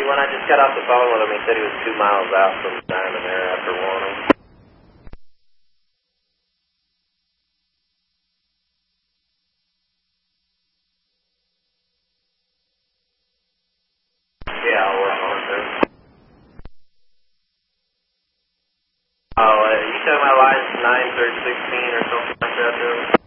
when I just got off the phone with him, he said he was 2 miles out from Diamond there after warning. Yeah, I'll work on it there. Oh, you said my line's 9/3/16 or something like that, dude?